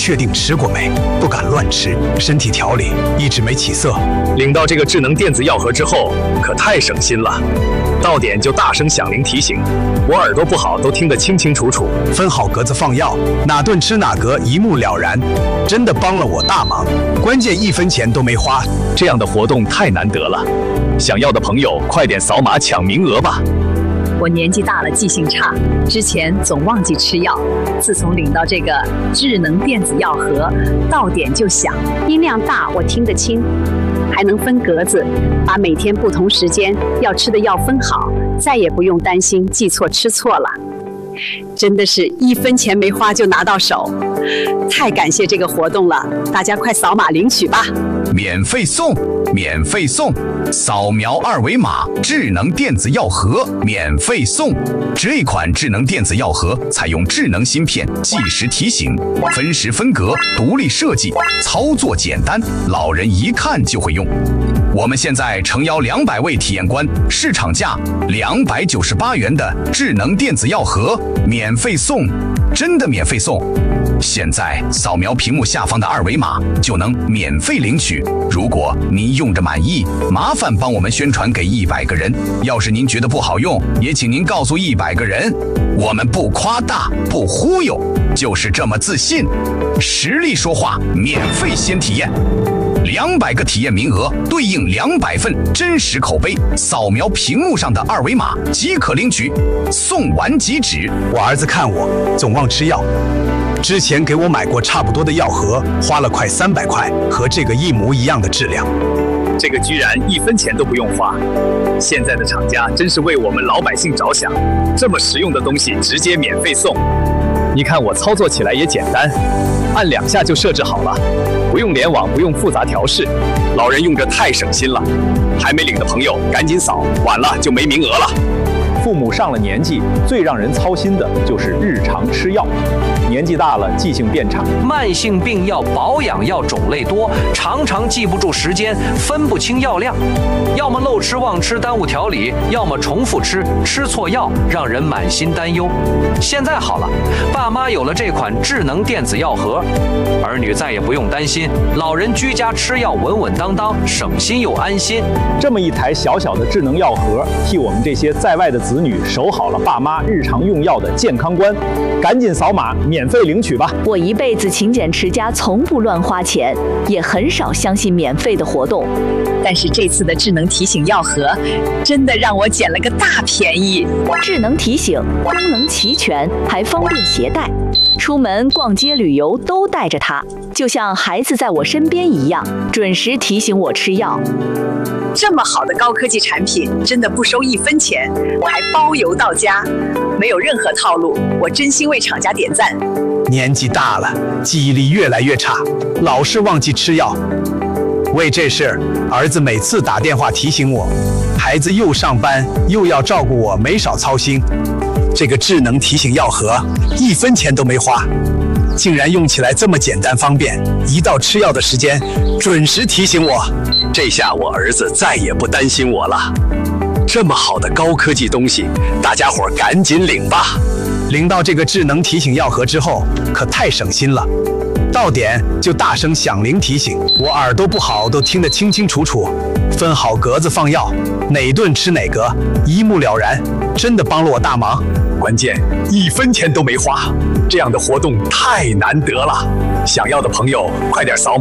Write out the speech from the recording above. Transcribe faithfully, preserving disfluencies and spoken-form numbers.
确定吃过没，不敢乱吃，身体调理一直没起色。 领到这个智能电子药盒之后，可太省心了。到点就大声响铃提醒，我耳朵不好都听得清清楚楚。 分好格子放药，哪顿吃哪格，一目了然，真的帮了我大忙。关键一分钱都没花， 这样的活动太难得了。想要的朋友快点扫码抢名额吧。 我年纪大了，记性差，之前总忘记吃药。自从领到这个智能电子药盒，到点就响，音量大，我听得清，还能分格子，把每天不同时间要吃的药分好，再也不用担心记错吃错了。真的是一分钱没花就拿到手，太感谢这个活动了，大家快扫码领取吧！ 免费送，免费送，扫描二维码，智能电子药盒免费送。这款智能电子药盒采用智能芯片，计时提醒，分时分格，独立设计，操作简单，老人一看就会用。我们现在诚邀两百位体验官，市场价两百九十八元的智能电子药盒免费送，真的免费送！现在扫描屏幕下方的二维码就能免费领取。如果您用着满意，麻烦帮我们宣传给一百个人。要是您觉得不好用，也请您告诉一百个人。我们不夸大，不忽悠，就是这么自信。实力说话，免费先体验。两百个体验名额对应两百份真实口碑，扫描屏幕上的二维码即可领取，送完即止。 我儿子看我总忘吃药，之前给我买过差不多的药盒，花了快三百块，和这个一模一样的质量。 这个居然一分钱都不用花，现在的厂家真是为我们老百姓着想，这么实用的东西直接免费送。你看我操作起来也简单，按两下就设置好了，不用联网，不用复杂调试，老人用着太省心了。还没领的朋友赶紧扫，晚了就没名额了。 父母上了年纪，最让人操心的就是日常吃药。年纪大了，记性变差， 慢性病药、保养药种类多，常常记不住时间，分不清药量，要么漏吃忘吃耽误调理，要么重复吃，吃错药，让人满心担忧。现在好了，爸妈有了这款智能电子药盒，儿女再也不用担心，老人居家吃药稳稳当当，省心又安心。 这么一台小小的智能药盒，替我们这些在外的子女守好了爸妈日常用药的健康关。赶紧扫码免费领取吧！ 我一辈子勤俭持家，从不乱花钱，也很少相信免费的活动。 但是这次的智能提醒药盒，真的让我捡了个大便宜。 智能提醒功能齐全，还方便携带，出门逛街旅游都带着它，就像孩子在我身边一样，准时提醒我吃药。 这么好的高科技产品，真的不收一分钱，我还包邮到家，没有任何套路，我真心为厂家点赞。 年纪大了，记忆力越来越差，老是忘记吃药。为这事，儿子每次打电话提醒我，孩子又上班又要照顾我，没少操心。这个智能提醒药盒，一分钱都没花，竟然用起来这么简单方便，一到吃药的时间，准时提醒我。 这下我儿子再也不担心我了。这么好的高科技东西，大家伙赶紧领吧！ 领到这个智能提醒药盒之后，可太省心了。到点就大声响铃提醒，我耳朵不好都听得清清楚楚。分好格子放药，哪顿吃哪格，一目了然，真的帮了我大忙。 关键一分钱都没花，这样的活动太难得了。想要的朋友快点扫码。